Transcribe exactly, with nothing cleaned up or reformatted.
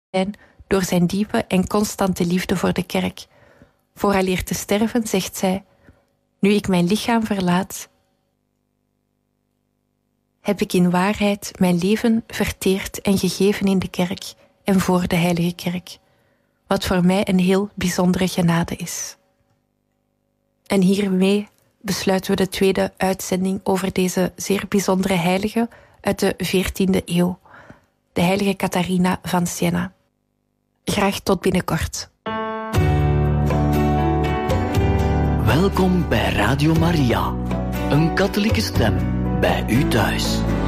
zijn door zijn diepe en constante liefde voor de kerk. Vooraleer te sterven zegt zij: nu ik mijn lichaam verlaat, heb ik in waarheid mijn leven verteerd en gegeven in de kerk en voor de heilige kerk, wat voor mij een heel bijzondere genade is. En hiermee besluiten we de tweede uitzending over deze zeer bijzondere heilige uit de veertiende eeuw, de heilige Catharina van Siena. Graag tot binnenkort. Welkom bij Radio Maria, een katholieke stem bij u thuis.